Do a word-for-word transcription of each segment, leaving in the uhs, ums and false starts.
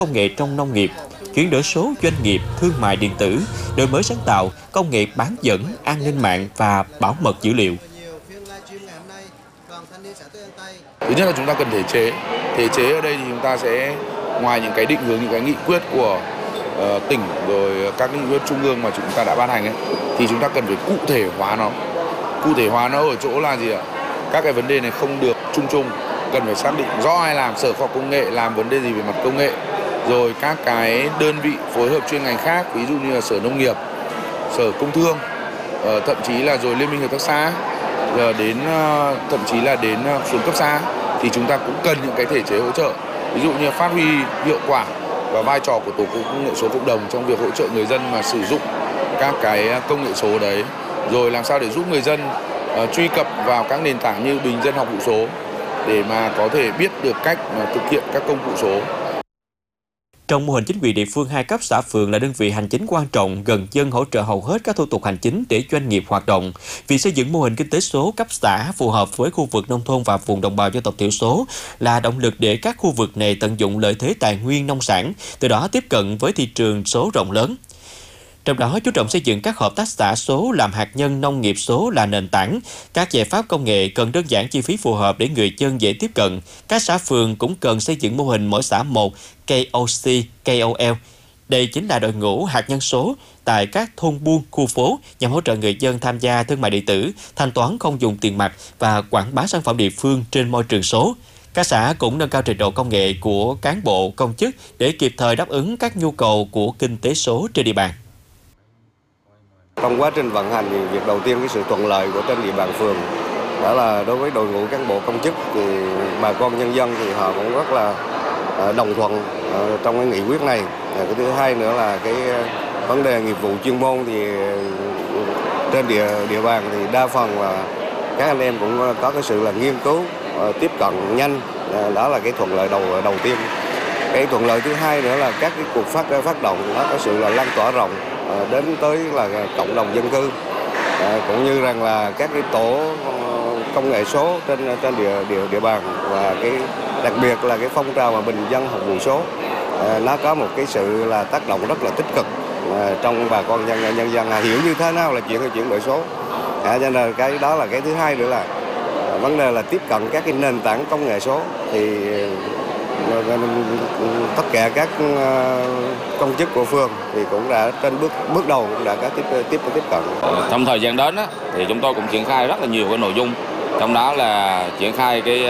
công nghệ trong nông nghiệp, chuyển đổi số doanh nghiệp, thương mại điện tử, đổi mới sáng tạo, công nghệ bán dẫn, an ninh mạng và bảo mật dữ liệu. Thứ nhất là chúng ta cần thể chế. Thể chế ở đây thì chúng ta sẽ ngoài những cái định hướng, những cái nghị quyết của uh, tỉnh rồi các nghị quyết trung ương mà chúng ta đã ban hành ấy, thì chúng ta cần phải cụ thể hóa nó. Cụ thể hóa nó ở chỗ là gì ạ? Các cái vấn đề này không được chung chung, cần phải xác định rõ ai làm. Sở khoa học công nghệ làm vấn đề gì về mặt công nghệ, rồi các cái đơn vị phối hợp chuyên ngành khác, ví dụ như là Sở Nông nghiệp, Sở Công Thương, uh, thậm chí là rồi Liên minh hợp tác xã, giờ đến uh, thậm chí là đến uh, xuống cấp xã, thì chúng ta cũng cần những cái thể chế hỗ trợ, ví dụ như phát huy hiệu quả và vai trò của tổ công nghệ số cộng đồng trong việc hỗ trợ người dân mà sử dụng các cái công nghệ số đấy, rồi làm sao để giúp người dân uh, truy cập vào các nền tảng như bình dân học vụ số để mà có thể biết được cách mà thực hiện các công cụ số. Trong mô hình chính quyền địa phương, hai cấp xã phường là đơn vị hành chính quan trọng, gần dân, hỗ trợ hầu hết các thủ tục hành chính để doanh nghiệp hoạt động. Việc xây dựng mô hình kinh tế số cấp xã phù hợp với khu vực nông thôn và vùng đồng bào dân tộc thiểu số là động lực để các khu vực này tận dụng lợi thế tài nguyên nông sản, từ đó tiếp cận với thị trường số rộng lớn. Trong đó, chú trọng xây dựng các hợp tác xã số làm hạt nhân, nông nghiệp số là nền tảng. Các giải pháp công nghệ cần đơn giản, chi phí phù hợp để người dân dễ tiếp cận. Các xã phường cũng cần xây dựng mô hình mỗi xã một K O C, K O L. Đây chính là đội ngũ hạt nhân số tại các thôn buôn, khu phố nhằm hỗ trợ người dân tham gia thương mại điện tử, thanh toán không dùng tiền mặt và quảng bá sản phẩm địa phương trên môi trường số. Các xã cũng nâng cao trình độ công nghệ của cán bộ, công chức để kịp thời đáp ứng các nhu cầu của kinh tế số trên địa bàn. Trong quá trình vận hành thì việc đầu tiên cái sự thuận lợi của trên địa bàn phường đó là đối với đội ngũ cán bộ công chức thì bà con nhân dân thì họ cũng rất là đồng thuận trong cái nghị quyết này. Cái thứ hai nữa là cái vấn đề nghiệp vụ chuyên môn thì trên địa địa bàn thì đa phần là các anh em cũng có cái sự là nghiên cứu tiếp cận nhanh, đó là cái thuận lợi đầu đầu tiên. Cái thuận lợi thứ hai nữa là các cái cuộc phát phát động nó có sự là lan tỏa rộng đến tới là cộng đồng dân cư, à, cũng như rằng là các cái tổ công nghệ số trên trên địa địa địa bàn, và cái đặc biệt là cái phong trào mà bình dân học vụ số, à, nó có một cái sự là tác động rất là tích cực à, trong bà con nhân nhân dân à, hiểu như thế nào là chuyện chuyển đổi số, à, cho nên cái đó là cái thứ hai nữa là à, vấn đề là tiếp cận các cái nền tảng công nghệ số thì tất cả các công chức của phường thì cũng đã trên bước bước đầu cũng đã có tiếp tiếp tiếp cận. Trong thời gian đến thì chúng tôi cũng triển khai rất là nhiều cái nội dung, trong đó là triển khai cái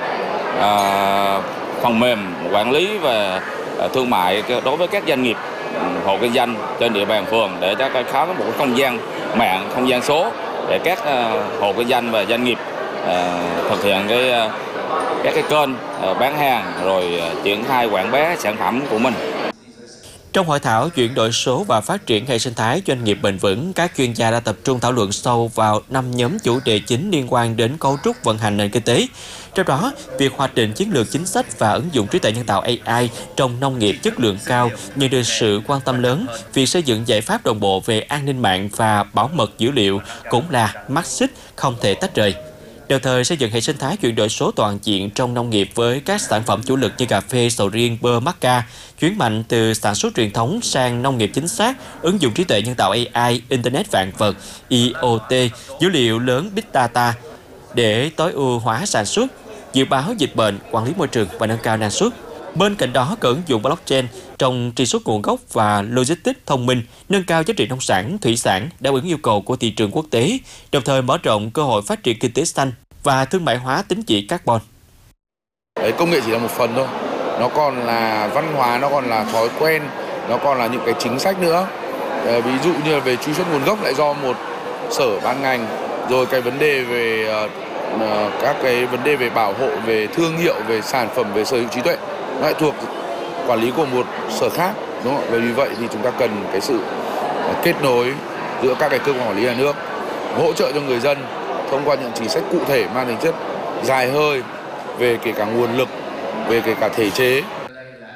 uh, phần mềm quản lý về thương mại đối với các doanh nghiệp, hộ kinh doanh trên địa bàn phường để cho có một cái không gian mạng, không gian số để các uh, hộ kinh doanh và doanh nghiệp uh, thực hiện cái uh, các cái kênh bán hàng rồi triển khai quảng bá sản phẩm của mình. Trong hội thảo chuyển đổi số và phát triển hệ sinh thái doanh nghiệp bền vững, các chuyên gia đã tập trung thảo luận sâu vào năm nhóm chủ đề chính liên quan đến cấu trúc vận hành nền kinh tế. Trong đó, việc hoạch định chiến lược chính sách và ứng dụng trí tuệ nhân tạo A I trong nông nghiệp chất lượng cao nhận được sự quan tâm lớn. Việc xây dựng giải pháp đồng bộ về an ninh mạng và bảo mật dữ liệu cũng là mắt xích không thể tách rời. Đồng thời xây dựng hệ sinh thái chuyển đổi số toàn diện trong nông nghiệp với các sản phẩm chủ lực như cà phê, sầu riêng, bơ, mắc ca, chuyển mạnh từ sản xuất truyền thống sang nông nghiệp chính xác, ứng dụng trí tuệ nhân tạo A I, Internet vạn vật, I O T, dữ liệu lớn Big Data để tối ưu hóa sản xuất, dự báo dịch bệnh, quản lý môi trường và nâng cao năng suất. Bên cạnh đó, cần ứng dụng blockchain trong truy xuất nguồn gốc và logistics thông minh, nâng cao giá trị nông sản, thủy sản, đáp ứng yêu cầu của thị trường quốc tế, đồng thời mở rộng cơ hội phát triển kinh tế xanh và thương mại hóa tín chỉ carbon. Đấy, công nghệ chỉ là một phần thôi, nó còn là văn hóa, nó còn là thói quen, nó còn là những cái chính sách nữa. À, ví dụ như là về truy xuất nguồn gốc lại do một sở ban ngành, rồi cái vấn đề về uh, các cái vấn đề về bảo hộ, về thương hiệu, về sản phẩm, về sở hữu trí tuệ nó lại thuộc quản lý của một sở khác, đúng không? Và vì vậy thì chúng ta cần cái sự kết nối giữa các cái cơ quan quản lý nhà nước, hỗ trợ cho người dân thông qua những chính sách cụ thể mang tính chất dài hơi về kể cả nguồn lực, về kể cả thể chế.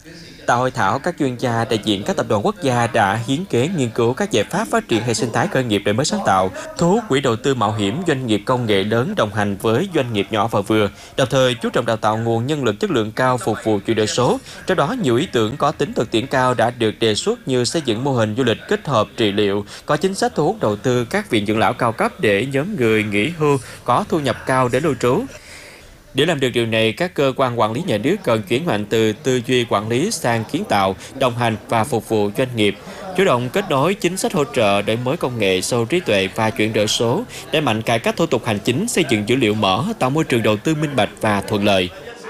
Tại hội thảo, các chuyên gia đại diện các tập đoàn quốc gia đã hiến kế nghiên cứu các giải pháp phát triển hệ sinh thái khởi nghiệp đổi mới sáng tạo, thu hút quỹ đầu tư mạo hiểm doanh nghiệp công nghệ lớn đồng hành với doanh nghiệp nhỏ và vừa, đồng thời chú trọng đào tạo nguồn nhân lực chất lượng cao phục vụ chuyển đổi số. Trong đó, nhiều ý tưởng có tính thực tiễn cao đã được đề xuất như xây dựng mô hình du lịch kết hợp trị liệu, có chính sách thu hút đầu tư các viện dưỡng lão cao cấp để nhóm người nghỉ hưu có thu nhập cao để lưu trú. Để làm được điều này, các cơ quan quản lý nhà nước cần chuyển mạnh từ tư duy quản lý sang kiến tạo, đồng hành và phục vụ doanh nghiệp, chủ động kết nối chính sách hỗ trợ đổi mới công nghệ, sâu trí tuệ và chuyển đổi số, đẩy mạnh cải cách thủ tục hành chính, xây dựng dữ liệu mở, tạo môi trường đầu tư minh bạch và thuận lợi.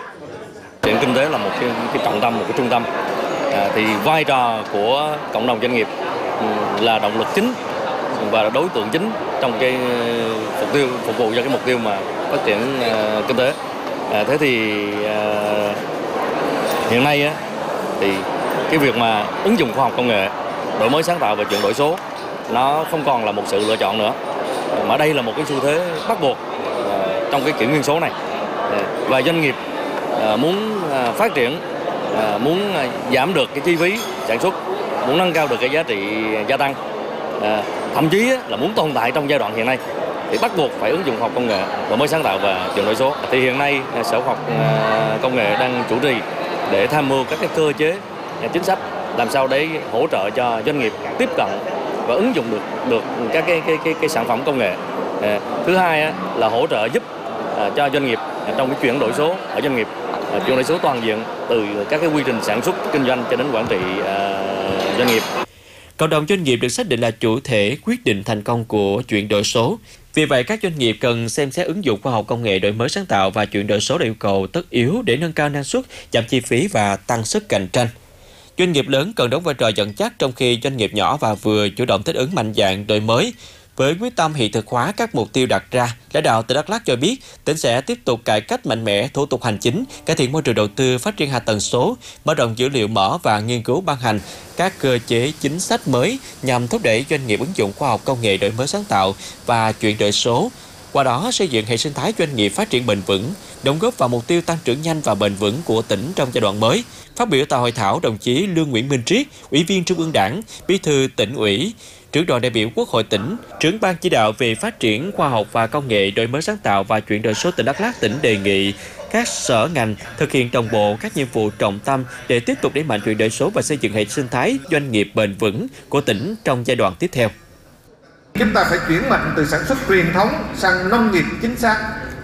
Phát triển kinh tế là một cái, cái trọng tâm, một cái trung tâm. À, thì vai trò của cộng đồng doanh nghiệp là động lực chính và là đối tượng chính trong cái mục tiêu phục vụ cho cái mục tiêu mà phát triển uh, kinh tế. À, thế thì uh, hiện nay á, thì cái việc mà ứng dụng khoa học công nghệ, đổi mới sáng tạo và chuyển đổi số nó không còn là một sự lựa chọn nữa, mà đây là một cái xu thế bắt buộc uh, trong cái kỷ nguyên số này. Uh, và doanh nghiệp uh, muốn uh, phát triển, uh, muốn uh, giảm được cái chi phí sản xuất, muốn nâng cao được cái giá trị gia tăng, uh, thậm chí uh, là muốn tồn tại trong giai đoạn hiện nay, thì bắt buộc phải ứng dụng khoa học công nghệ, đổi mới sáng tạo và chuyển đổi số. Thì hiện nay Sở Khoa học Công nghệ đang chủ trì để tham mưu các cái cơ chế chính sách làm sao để hỗ trợ cho doanh nghiệp tiếp cận và ứng dụng được được các cái cái cái, cái sản phẩm công nghệ. Thứ hai là hỗ trợ giúp cho doanh nghiệp trong cái chuyển đổi số ở doanh nghiệp, chuyển đổi số toàn diện từ các cái quy trình sản xuất kinh doanh cho đến quản trị doanh nghiệp. Cộng đồng doanh nghiệp được xác định là chủ thể quyết định thành công của chuyển đổi số. Vì vậy, các doanh nghiệp cần xem xét ứng dụng khoa học công nghệ đổi mới sáng tạo và chuyển đổi số là yêu cầu tất yếu để nâng cao năng suất, giảm chi phí và tăng sức cạnh tranh. Doanh nghiệp lớn cần đóng vai trò dẫn dắt, trong khi doanh nghiệp nhỏ và vừa chủ động thích ứng mạnh dạn đổi mới. Với quyết tâm hiện thực hóa các mục tiêu đặt ra, lãnh đạo tỉnh Đắk Lắk cho biết tỉnh sẽ tiếp tục cải cách mạnh mẽ thủ tục hành chính, cải thiện môi trường đầu tư, phát triển hạ tầng số, mở rộng dữ liệu mở và nghiên cứu ban hành các cơ chế chính sách mới nhằm thúc đẩy doanh nghiệp ứng dụng khoa học công nghệ đổi mới sáng tạo và chuyển đổi số. Qua đó xây dựng hệ sinh thái doanh nghiệp phát triển bền vững, đóng góp vào mục tiêu tăng trưởng nhanh và bền vững của tỉnh trong giai đoạn mới. Phát biểu tại hội thảo, đồng chí Lương Nguyễn Minh Triết, Ủy viên Trung ương Đảng, Bí thư Tỉnh ủy, Trưởng đoàn đại biểu Quốc hội tỉnh, Trưởng ban chỉ đạo về phát triển khoa học và công nghệ, đổi mới sáng tạo và chuyển đổi số tỉnh Đắk Lắk tỉnh đề nghị các sở ngành thực hiện đồng bộ các nhiệm vụ trọng tâm để tiếp tục đẩy mạnh chuyển đổi số và xây dựng hệ sinh thái doanh nghiệp bền vững của tỉnh trong giai đoạn tiếp theo. Chúng ta phải chuyển mạnh từ sản xuất truyền thống sang nông nghiệp chính xác.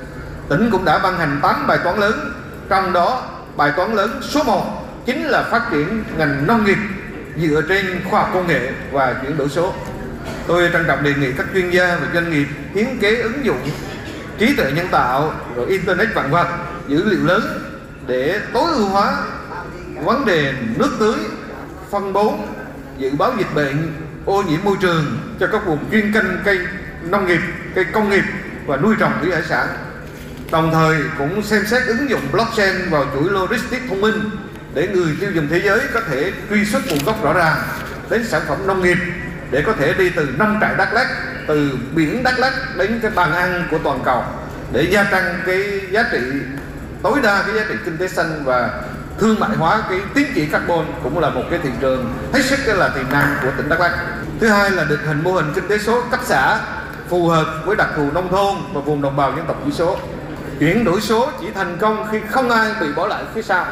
Tỉnh cũng đã ban hành tám bài toán lớn, trong đó bài toán lớn số một chính là phát triển ngành nông nghiệp dựa trên khoa học công nghệ và chuyển đổi số. Tôi trân trọng đề nghị các chuyên gia và doanh nghiệp hiến kế ứng dụng trí tuệ nhân tạo, rồi internet vạn vật, dữ liệu lớn để tối ưu hóa vấn đề nước tưới, phân bón, dự báo dịch bệnh, ô nhiễm môi trường cho các vùng chuyên canh cây nông nghiệp, cây công nghiệp và nuôi trồng thủy hải sản. Đồng thời cũng xem xét ứng dụng blockchain vào chuỗi logistics thông minh để người tiêu dùng thế giới có thể truy xuất nguồn gốc rõ ràng đến sản phẩm nông nghiệp, để có thể đi từ nông trại Đắk Lắk, từ biển Đắk Lắk đến cái bàn ăn của toàn cầu, để gia tăng cái giá trị tối đa, cái giá trị kinh tế xanh và thương mại hóa cái tín chỉ carbon, cũng là một cái thị trường hết sức là tiềm năng của tỉnh Đắk Lắk. Thứ hai là định hình mô hình kinh tế số cấp xã phù hợp với đặc thù nông thôn và vùng đồng bào dân tộc thiểu số. Chuyển đổi số chỉ thành công khi không ai bị bỏ lại phía sau.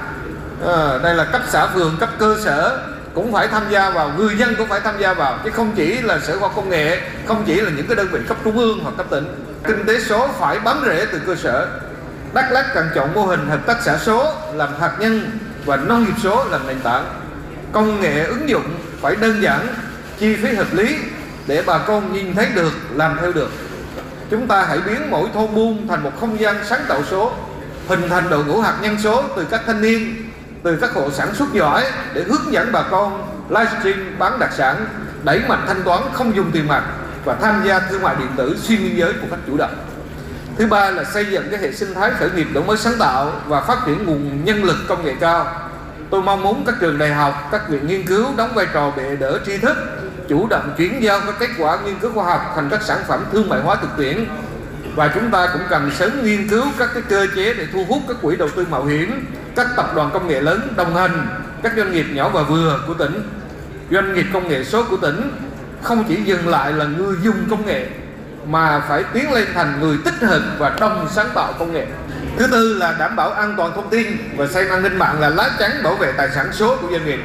À, đây là cấp xã phường, cấp cơ sở cũng phải tham gia vào, người dân cũng phải tham gia vào, chứ không chỉ là Sở Khoa học Công nghệ, không chỉ là những cái đơn vị cấp trung ương hoặc cấp tỉnh. Kinh tế số phải bám rễ từ cơ sở. Đắk Lắk cần chọn mô hình hợp tác xã số làm hạt nhân và nông nghiệp số làm nền tảng. Công nghệ ứng dụng phải đơn giản, chi phí hợp lý để bà con nhìn thấy được, làm theo được. Chúng ta hãy biến mỗi thôn buôn thành một không gian sáng tạo số, hình thành đội ngũ hạt nhân số từ các thanh niên, từ các hộ sản xuất giỏi để hướng dẫn bà con livestream bán đặc sản, đẩy mạnh thanh toán không dùng tiền mặt và tham gia thương mại điện tử xuyên biên giới một cách chủ động. Thứ ba là xây dựng cái hệ sinh thái khởi nghiệp đổi mới sáng tạo và phát triển nguồn nhân lực công nghệ cao. Tôi mong muốn các trường đại học, các viện nghiên cứu đóng vai trò bệ đỡ tri thức, chủ động chuyển giao các kết quả nghiên cứu khoa học thành các sản phẩm thương mại hóa thực tiễn. Và chúng ta cũng cần sớm nghiên cứu các cái cơ chế để thu hút các quỹ đầu tư mạo hiểm, các tập đoàn công nghệ lớn đồng hành, các doanh nghiệp nhỏ và vừa của tỉnh, doanh nghiệp công nghệ số của tỉnh không chỉ dừng lại là người dùng công nghệ mà phải tiến lên thành người tích hợp và đồng sáng tạo công nghệ. Thứ tư là đảm bảo an toàn thông tin và xây an ninh mạng là lá chắn bảo vệ tài sản số của doanh nghiệp.